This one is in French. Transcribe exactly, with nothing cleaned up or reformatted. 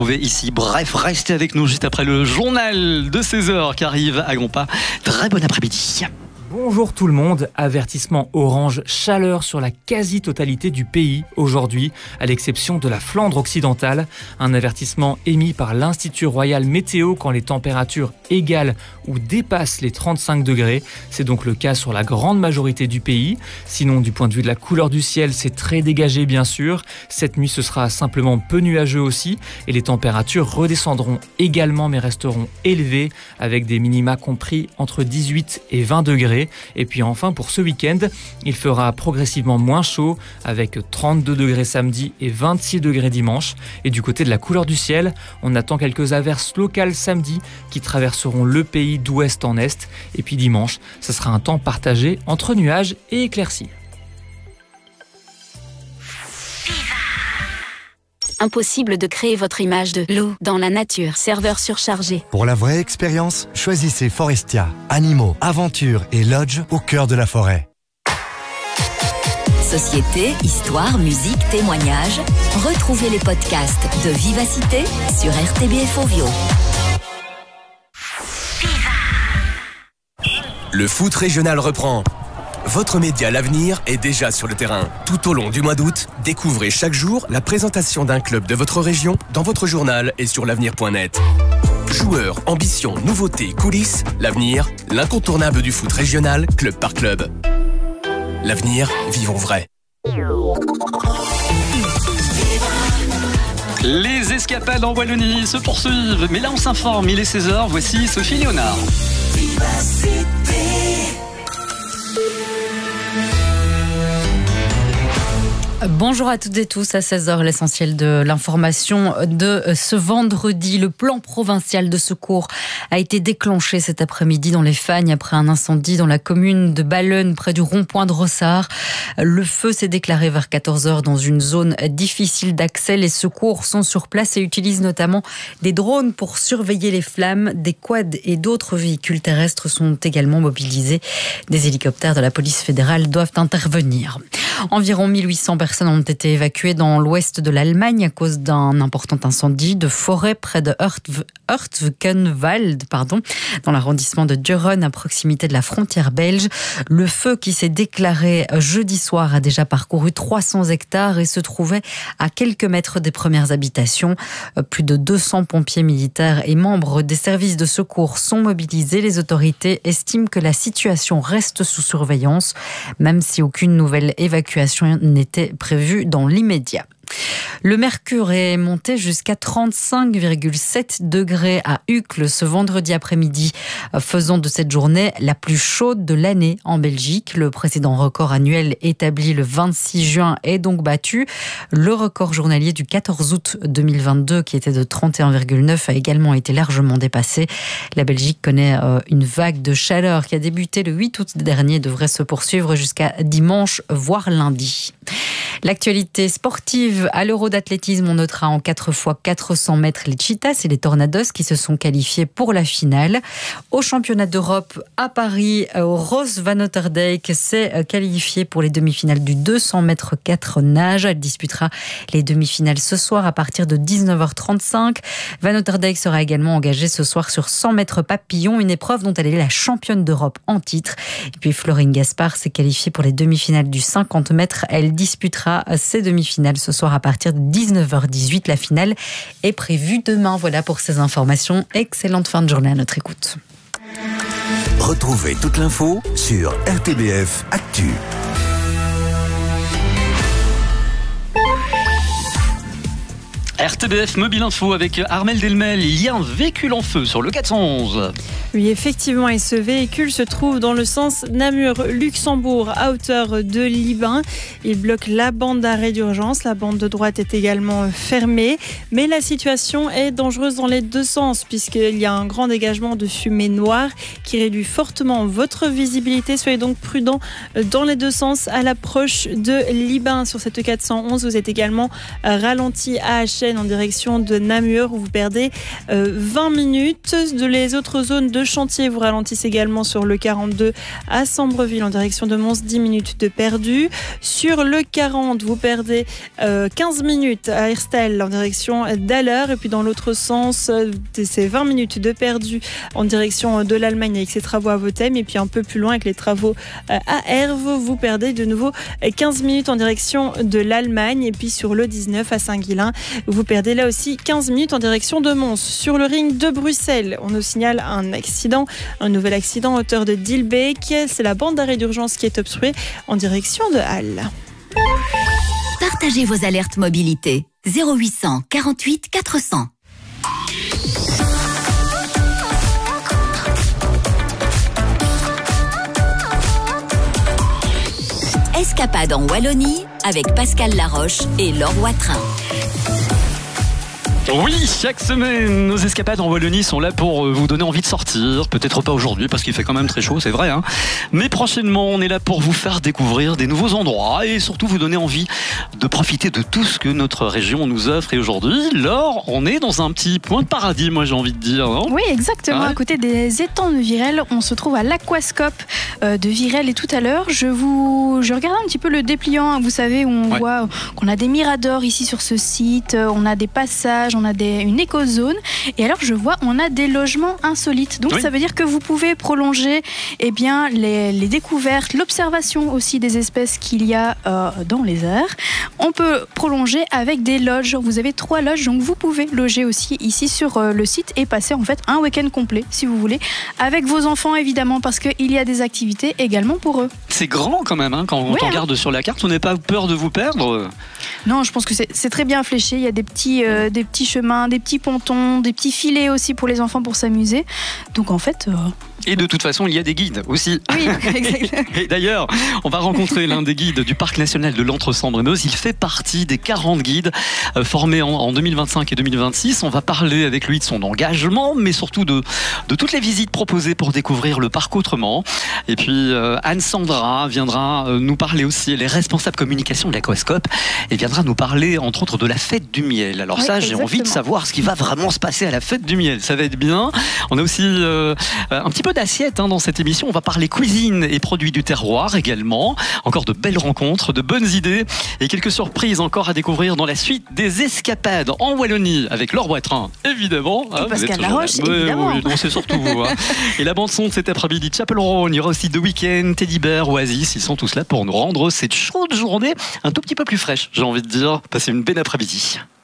Ici, bref, restez avec nous juste après le journal de seize heures qui arrive à grands pas. Très bon après-midi. Bonjour tout le monde, avertissement orange chaleur sur la quasi-totalité du pays aujourd'hui, à l'exception de la Flandre occidentale. Un avertissement émis par l'Institut Royal Météo quand les températures égalent ou dépassent les trente-cinq degrés. C'est donc le cas sur la grande majorité du pays. Sinon, du point de vue de la couleur du ciel, c'est très dégagé bien sûr. Cette nuit, ce sera simplement peu nuageux aussi et les températures redescendront également mais resteront élevées avec des minima compris entre dix-huit et vingt degrés. Et puis enfin, pour ce week-end, il fera progressivement moins chaud avec trente-deux degrés samedi et vingt-six degrés dimanche. Et du côté de la couleur du ciel, on attend quelques averses locales samedi qui traverseront le pays d'ouest en est. Et puis dimanche, ce sera un temps partagé entre nuages et éclaircies. Impossible de créer votre image de loup dans la nature. Serveur surchargé. Pour la vraie expérience, choisissez Forestia. Animaux, aventures et lodge au cœur de la forêt. Société, histoire, musique, témoignages. Retrouvez les podcasts de Vivacité sur R T B F Ovio. Le foot régional reprend. Votre média L'Avenir est déjà sur le terrain. Tout au long du mois d'août, découvrez chaque jour la présentation d'un club de votre région dans votre journal et sur l'avenir point net. Joueurs, ambitions, nouveautés, coulisses, L'Avenir, l'incontournable du foot régional, club par club. L'Avenir, vivons vrai. Les escapades en Wallonie se poursuivent, mais là on s'informe, il est seize heures, voici Sophie Léonard. Bonjour à toutes et tous, à seize heures, l'essentiel de l'information de ce vendredi. Le plan provincial de secours a été déclenché cet après-midi dans les Fagnes après un incendie dans la commune de Balleune, près du rond-point de Rossard. Le feu s'est déclaré vers quatorze heures dans une zone difficile d'accès. Les secours sont sur place et utilisent notamment des drones pour surveiller les flammes. Des quads et d'autres véhicules terrestres sont également mobilisés. Des hélicoptères de la police fédérale doivent intervenir. Environ mille huit cents personnes ont été évacuées dans l'ouest de l'Allemagne à cause d'un important incendie de forêt près de Hurtgenwald, pardon, dans l'arrondissement de Düren, à proximité de la frontière belge. Le feu qui s'est déclaré jeudi soir a déjà parcouru trois cents hectares et se trouvait à quelques mètres des premières habitations. Plus de deux cents pompiers militaires et membres des services de secours sont mobilisés. Les autorités estiment que la situation reste sous surveillance, même si aucune nouvelle évacuation n'était prévue dans l'immédiat. Le mercure est monté jusqu'à trente-cinq virgule sept degrés à Uccle ce vendredi après-midi, faisant de cette journée la plus chaude de l'année en Belgique. Le précédent record annuel établi le vingt-six juin est donc battu. Le record journalier du quatorze août deux mille vingt-deux, qui était de trente et un virgule neuf, a également été largement dépassé. La Belgique connaît une vague de chaleur qui a débuté le huit août dernier et devrait se poursuivre jusqu'à dimanche, voire lundi. L'actualité sportive à l'Euro d'athlétisme, on notera en quatre fois quatre cents mètres les Cheetahs et les Tornados qui se sont qualifiés pour la finale. Au championnat d'Europe à Paris, Rose Van Otterdijk s'est qualifiée pour les demi-finales du deux cents mètres quatre nage. Elle disputera les demi-finales ce soir à partir de dix-neuf heures trente-cinq. Van Otterdijk sera également engagée ce soir sur cent mètres papillon, une épreuve dont elle est la championne d'Europe en titre. Et puis Florine Gaspard s'est qualifiée pour les demi-finales du cinquante mètres. Elle disputera ses demi-finales ce soir à partir de dix-neuf heures dix-huit. La finale est prévue demain. Voilà pour ces informations. Excellente fin de journée à notre écoute. Retrouvez toute l'info sur R T B F Actu. R T B F Mobile Info avec Armel Delmel. Il y a un véhicule en feu sur le quatre cent onze. Oui, effectivement, et ce véhicule se trouve dans le sens Namur-Luxembourg à hauteur de Libin. Il bloque la bande d'arrêt d'urgence. La bande de droite est également fermée. Mais la situation est dangereuse dans les deux sens puisqu'il y a un grand dégagement de fumée noire qui réduit fortement votre visibilité. Soyez donc prudents dans les deux sens à l'approche de Libin. Sur cette quatre cent onze, vous êtes également ralenti à H N Saint-Étienne en direction de Namur où vous perdez euh, vingt minutes. De les autres zones de chantier vous ralentissent également sur le quarante-deux à Sambreville en direction de Mons, dix minutes de perdu. Sur le quarante, vous perdez euh, quinze minutes à Herstal en direction d'Haller. Et puis dans l'autre sens, euh, c'est vingt minutes de perdu en direction de l'Allemagne avec ses travaux à Vothem. Et puis un peu plus loin avec les travaux euh, à Herve, vous perdez de nouveau quinze minutes en direction de l'Allemagne. Et puis sur le dix-neuf à Saint-Guilain, vous perdez là aussi quinze minutes en direction de Mons. Sur le ring de Bruxelles, on nous signale un accident, un nouvel accident à hauteur de Dilbeek. C'est la bande d'arrêt d'urgence qui est obstruée en direction de Halle. Partagez vos alertes mobilité. zéro huit cent quarante-huit quatre cents. Escapade en Wallonie avec Pascal Laroche et Laure Watrin. Oui, chaque semaine, nos escapades en Wallonie sont là pour vous donner envie de sortir. Peut-être pas aujourd'hui parce qu'il fait quand même très chaud, c'est vrai. Hein. Mais prochainement, on est là pour vous faire découvrir des nouveaux endroits et surtout vous donner envie de profiter de tout ce que notre région nous offre. Et aujourd'hui, Laure, on est dans un petit point de paradis, moi j'ai envie de dire. Non oui, exactement. Ouais. À côté des étangs de Virel, on se trouve à l'aquascope de Virel. Et tout à l'heure, je vous, je regardais un petit peu le dépliant. Vous savez, où on ouais. voit qu'on a des miradors ici sur ce site, on a des passages, on a des, une écozone. Et alors, je vois, on a des logements insolites. Donc, oui. ça veut dire que vous pouvez prolonger eh bien, les, les découvertes, l'observation aussi des espèces qu'il y a euh, dans les airs. On peut prolonger avec des loges. Vous avez trois loges, donc vous pouvez loger aussi ici sur euh, le site et passer en fait un week-end complet, si vous voulez, avec vos enfants évidemment, parce qu'il y a des activités également pour eux. C'est grand quand même, hein, quand on oui, regarde hein. sur la carte, on n'a pas peur de vous perdre. Non, je pense que c'est, c'est très bien fléché. Il y a des petits, euh, des petits chemins, des petits pontons, des petits filets aussi pour les enfants pour s'amuser. Donc en fait... Euh... Et de toute façon, il y a des guides aussi. Oui, exactement. Et d'ailleurs, on va rencontrer l'un des guides du Parc national de l'Entre-Sambre-et-Meuse. Il fait partie des quarante guides euh, formés en, en deux mille vingt-cinq et deux mille vingt-six. On va parler avec lui de son engagement, mais surtout de, de toutes les visites proposées pour découvrir le parc autrement. Et puis, euh, Anne-Sandra viendra euh, nous parler aussi, elle est responsable communication de l'Aquascope, et viendra nous parler, entre autres, de la fête du miel. Alors oui, ça, exactement. J'ai envie de savoir ce qui va vraiment se passer à la fête du miel. Ça va être bien. On a aussi euh, un petit peu d'assiette hein, dans cette émission. On va parler cuisine et produits du terroir également. Encore de belles rencontres, de bonnes idées et quelques surprises encore à découvrir dans la suite des escapades en Wallonie avec Laure Watrin, évidemment. Et hein, Pascal Laroche, évidemment. Oui, non, c'est surtout vous. Hein. Et la bande-son de cet après-midi de Chapel Row. Il y aura aussi The Weeknd, Teddy Bear, Oasis. Ils sont tous là pour nous rendre cette chaude journée un tout petit peu plus fraîche, j'ai envie de dire. Passez une belle après-midi.